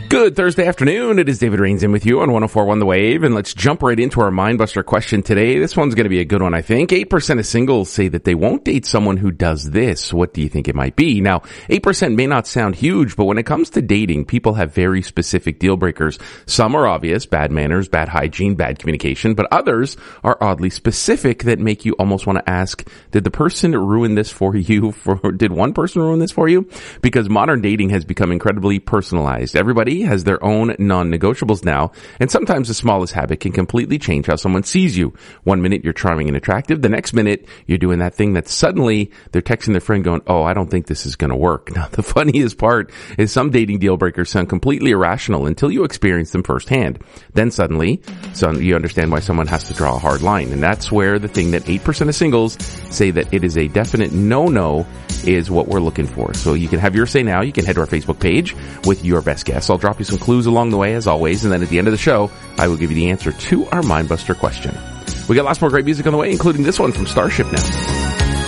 Good Thursday afternoon. It is David Rains in with you on 104.1 The Wave, and let's jump right into our Mindbuster question today. This one's going to be a good one, I think. 8% of singles say that they won't date someone who does this. What do you think it might be? Now, 8% may not sound huge, but when it comes to dating, people have very specific deal breakers. Some are obvious, bad manners, bad hygiene, bad communication, but others are oddly specific that make you almost want to ask, did the person ruin this for you? Did one person ruin this for you? Because modern dating has become incredibly personalized. Everybody has their own non-negotiables now, and sometimes the smallest habit can completely change how someone sees you. One minute you're charming and attractive, the next minute you're doing that thing that suddenly they're texting their friend going, oh, I don't think this is going to work. Now, the funniest part is some dating deal breakers sound completely irrational until you experience them firsthand. Then suddenly, you understand why someone has to draw a hard line, and that's where the thing that 8% of singles say that it is a definite no-no is what we're looking for. So you can have your say now. You can head to our Facebook page with your best guess. I'll drop you some clues along the way, as always, and then at the end of the show, I will give you the answer to our Mindbuster question. We got lots more great music on the way, including this one from Starship now.